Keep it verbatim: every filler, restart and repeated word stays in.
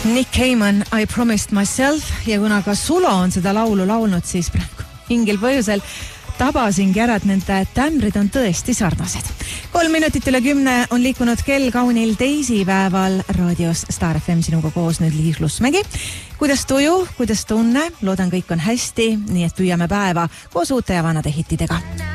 Nick Cayman, I Promised Myself ja kuna ka Sulo on seda laulu laulnud, siis praegu mingil põhjusel tabasingi ära, et nende tämbrid on tõesti sarnased. Kolm minutit üle kümne on liikunud kell kaunil teisipäeval raadios Star F M sinuga koos nüüd Liis Lusmägi. Kuidas tuju, kuidas tunne? Loodan kõik on hästi, nii et püüame päeva koos uute ja vanade hittidega.